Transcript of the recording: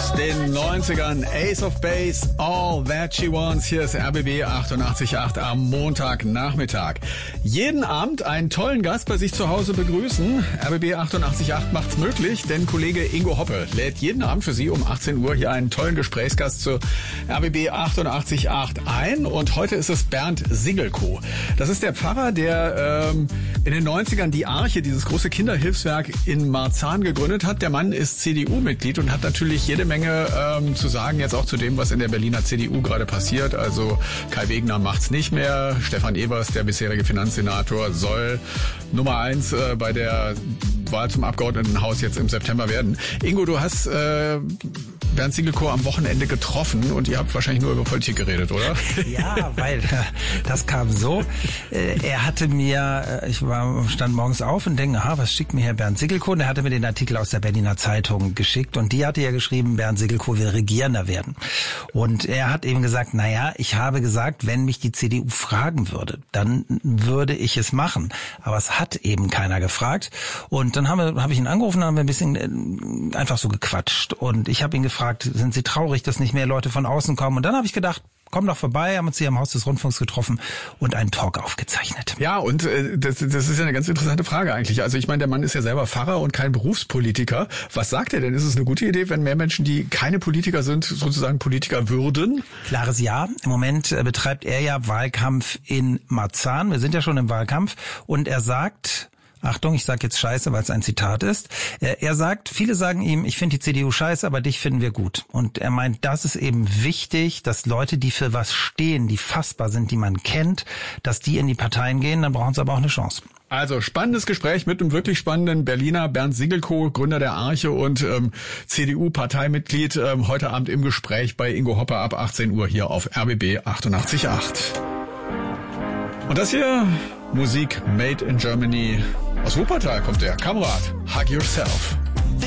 aus den 90ern. Ace of Base, All That She Wants. Hier ist RBB 88.8 am Montagnachmittag. Jeden Abend einen tollen Gast bei sich zu Hause begrüßen. RBB 88.8 macht's möglich, denn Kollege Ingo Hoppe lädt jeden Abend für Sie um 18 Uhr hier einen tollen Gesprächsgast zu RBB 88.8 ein. Und heute ist es Bernd Sigelko. Das ist der Pfarrer, der in den 90ern die Arche, dieses große Kinderhilfswerk in Marzahn gegründet hat. Der Mann ist CDU-Mitglied und hat natürlich jede Menge zu sagen, jetzt auch zu dem, was in der Berliner CDU gerade passiert. Also Kai Wegner macht's nicht mehr. Stefan Evers, der bisherige Finanzsenator, soll Nummer 1 bei der Wahl zum Abgeordnetenhaus jetzt im September werden. Ingo, du hast Bernd Sigelko am Wochenende getroffen und ihr habt wahrscheinlich nur über Politik geredet, oder? Ja, weil das kam so. Er hatte mir, stand morgens auf und denke, was schickt mir Herr Bernd Sigelko? Und er hatte mir den Artikel aus der Berliner Zeitung geschickt und die hatte ja geschrieben, Bernd Sigelko will Regierender werden. Und er hat eben gesagt, ich habe gesagt, wenn mich die CDU fragen würde, dann würde ich es machen. Aber es hat eben keiner gefragt. Und dann habe ich ihn angerufen, haben wir ein bisschen einfach so gequatscht. Und ich habe ihn gefragt, sind Sie traurig, dass nicht mehr Leute von außen kommen? Und dann habe ich gedacht, komm doch vorbei, haben uns hier am Haus des Rundfunks getroffen und einen Talk aufgezeichnet. Ja, und das ist ja eine ganz interessante Frage eigentlich. Also ich meine, der Mann ist ja selber Pfarrer und kein Berufspolitiker. Was sagt er denn? Ist es eine gute Idee, wenn mehr Menschen, die keine Politiker sind, sozusagen Politiker würden? Klares Ja. Im Moment betreibt er ja Wahlkampf in Marzahn. Wir sind ja schon im Wahlkampf. Und er sagt... Achtung, ich sage jetzt Scheiße, weil es ein Zitat ist. Er sagt, viele sagen ihm, ich finde die CDU scheiße, aber dich finden wir gut. Und er meint, das ist eben wichtig, dass Leute, die für was stehen, die fassbar sind, die man kennt, dass die in die Parteien gehen, dann brauchen sie aber auch eine Chance. Also spannendes Gespräch mit einem wirklich spannenden Berliner, Bernd Sigelko, Gründer der Arche und CDU-Parteimitglied, heute Abend im Gespräch bei Ingo Hoppe ab 18 Uhr hier auf RBB 88.8. Und das hier, Musik Made in Germany. Aus Wuppertal kommt der Kamerad. Hug Yourself.